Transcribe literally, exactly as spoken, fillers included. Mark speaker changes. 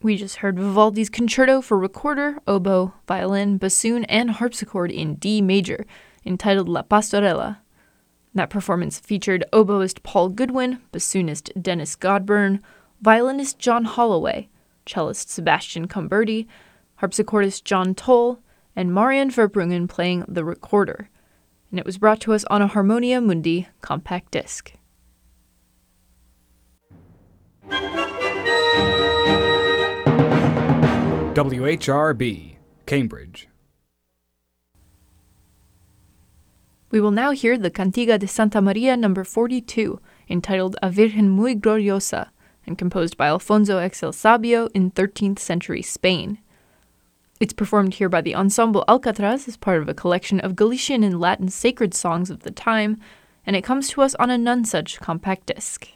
Speaker 1: We just heard Vivaldi's Concerto for recorder, oboe, violin, bassoon, and harpsichord in D major, entitled La Pastorella. That performance featured oboist Paul Goodwin, bassoonist Dennis Godburn, violinist John Holloway, cellist Sebastian Cumberti, harpsichordist John Toll, and Marian Verbruggen playing the recorder. And it was brought to us on a Harmonia Mundi compact disc.
Speaker 2: W H R B, Cambridge.
Speaker 1: We will now hear the Cantiga de Santa Maria number forty-two, entitled A Virgen Muy Gloriosa, and composed by Alfonso X el Sabio in thirteenth century Spain. It's performed here by the Ensemble Alcatraz as part of a collection of Galician and Latin sacred songs of the time, and it comes to us on a Nonesuch compact disc.